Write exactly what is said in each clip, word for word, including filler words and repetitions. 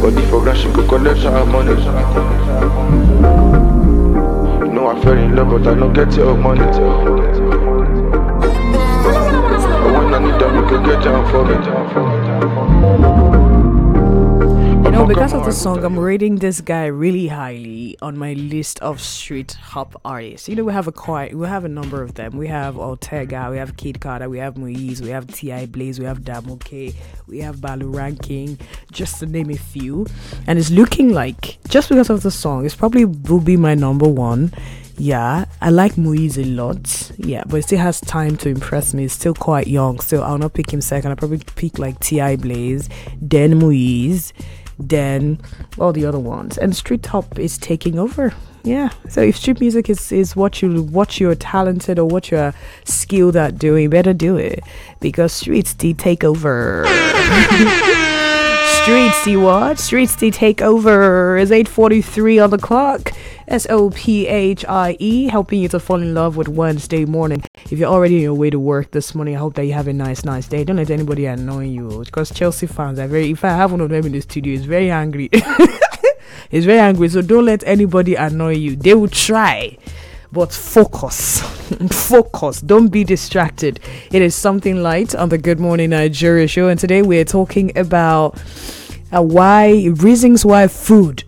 Body for grand, she could collect her money. No, I fell in love, but I don't get your money. But when I need them, you can get down for me. You know, because of the song, I'm rating this guy really highly on my list of street hop artists. You know, we have a quite, we have a number of them. We have Ortega, we have Kid Carter, we have Moise, we have T I Blaze, we have Damoke, we have Balu Ranking, just to name a few. And it's looking like, just because of the song, it's probably will be my number one. Yeah, I like Moise a lot. Yeah, but it still has time to impress me. It's still quite young. So I'll not pick him second. I'll probably pick like T I Blaze, then Moise, then all the other ones. And street hop is taking over. Yeah. So if street music is, is what you what you're talented or what you're skilled at doing, better do it. Because streets they take over. Streets the what? Streets the take over. It's eight forty-three on the clock. S O P H I E, helping you to fall in love with Wednesday morning. If you're already on your way to work this morning, I hope that you have a nice, nice day. Don't let anybody annoy you, because Chelsea fans are very, if I have one of them in the studio, he's very angry. He's very angry, so don't let anybody annoy you. They will try, but focus. Focus. Don't be distracted. It is something light on the Good Morning Nigeria show, and today we're talking about uh, why, reasons why food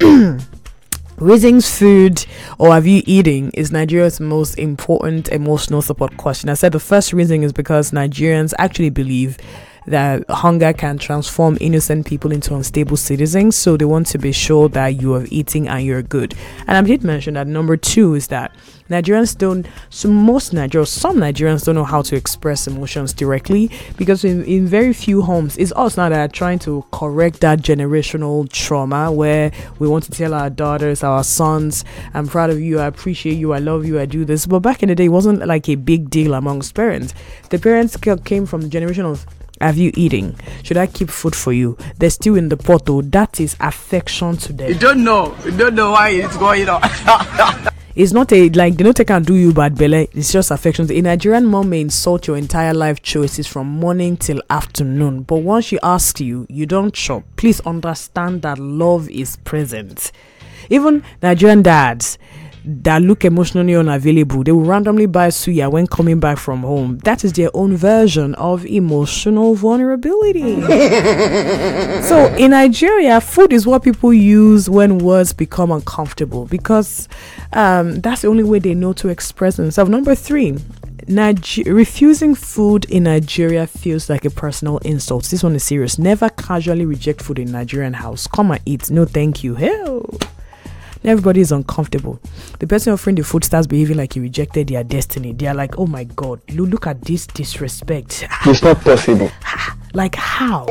Reasons food or have you eating is Nigeria's most important emotional support question. I said the first reason is because Nigerians actually believe that hunger can transform innocent people into unstable citizens, so they want to be sure that you are eating and you're good. And I did mention that number two is that Nigerians don't, so most Nigerians, some Nigerians don't know how to express emotions directly, because in, in very few homes, it's us now that are trying to correct that generational trauma where we want to tell our daughters, our sons, I'm proud of you, I appreciate you, I love you, I do this. But back in the day, it wasn't like a big deal amongst parents. The parents came from the generation of, have you eating? Should I keep food for you? They're still in the pot, though. That is affection to them. You don't know. You don't know why it's going on. It's not a, like, they don't take and do you bad belly. It's just affection. A Nigerian mom may insult your entire life choices from morning till afternoon. But once she asks you, you don't chop. Please understand that love is present. Even Nigerian dads that look emotionally unavailable, they will randomly buy suya when coming back from home. That is their own version of emotional vulnerability. So in Nigeria, food is what people use when words become uncomfortable, because um, that's the only way they know to express themselves. Number three, Niger- refusing food in Nigeria feels like a personal insult. This one is serious. Never casually reject food in Nigerian house. Come and eat. No thank you. Hell. Everybody is uncomfortable. The person offering the food starts behaving like he rejected their destiny. They are like, oh my God, look, look at this disrespect. It's not possible. Like how?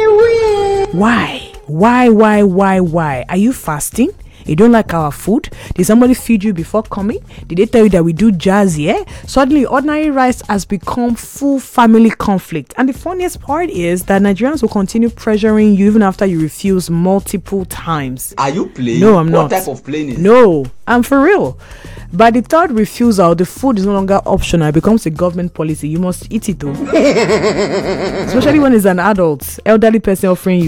Why? Why, why, why, why? Are you fasting? You don't like our food? Did somebody feed you before coming? Did they tell you that we do jazz here? Yeah? Suddenly, ordinary rice has become full family conflict. And the funniest part is that Nigerians will continue pressuring you even after you refuse multiple times. Are you playing? No, I'm not. What type of playing is No, I'm for real. By the third refusal, the food is no longer optional. It becomes a government policy. You must eat it though. Especially when it's an adult, elderly person offering you